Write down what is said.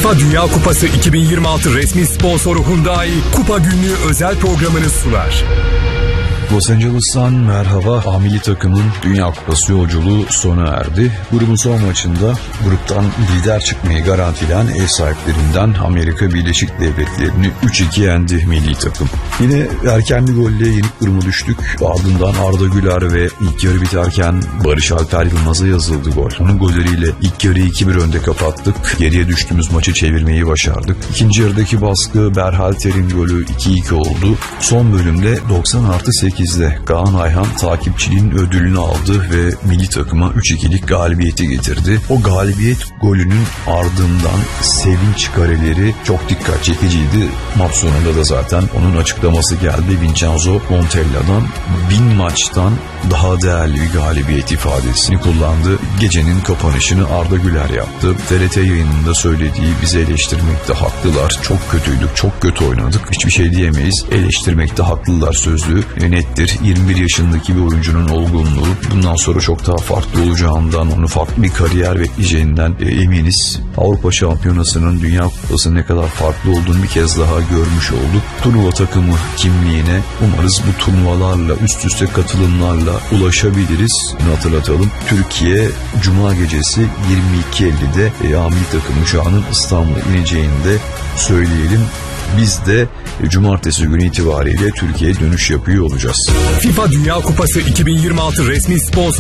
FIFA Dünya Kupası 2026 resmi sponsoru Hyundai Kupa Günlüğü özel programını sunar. Los Angeles'tan merhaba. A milli takımın Dünya Kupası yolculuğu sona erdi. Grubun son maçında gruptan lider çıkmayı garantilen ev sahiplerinden Amerika Birleşik Devletleri'ni 3-2 yendi milli takım. Yine erken bir golle yenik duruma düştük. Ardından Arda Güler ve ilk yarı biterken Barış Alper Yılmaz'a yazıldı gol. Onun golleriyle ilk yarıyı 2-1 önde kapattık. Geriye düştüğümüz maçı çevirmeyi başardık. İkinci yarıdaki baskı Berhalter'in golü 2-2 oldu. Son bölümde 90+8'de Kaan Ayhan takipçiliğin ödülünü aldı ve milli takıma 3-2'lik galibiyeti getirdi. O galibiyet golünün ardından sevinç kareleri çok dikkat çekiciydi. Maç sonunda da zaten onun açıklaması geldi. Vincenzo Montella'dan 1000 maçtan daha değerli bir galibiyet ifadesini kullandı. Gecenin kapanışını Arda Güler yaptı. TRT yayınında söylediği bizi eleştirmekte haklılar. Çok kötüydük, çok kötü oynadık. Hiçbir şey diyemeyiz. Eleştirmekte haklılar sözlüğü nettir. 21 yaşındaki bir oyuncunun olgunluğu bundan sonra çok daha farklı olacağından, onu farklı bir kariyer bekleyeceğinden eminiz. Avrupa Şampiyonası'nın, Dünya Kupası'nın ne kadar farklı olduğunu bir kez daha görmüş olduk. Turnuva takımı kimliğine umarız bu turnuvalarla, üst üste katılımlarla ulaşabiliriz. Bunu hatırlatalım. Türkiye Cuma gecesi 22.50'de A milli takım uçağının İstanbul'a ineceğini de söyleyelim. Biz de cumartesi günü itibariyle Türkiye'ye dönüş yapıyor olacağız. FIFA Dünya Kupası 2026 resmi sponsor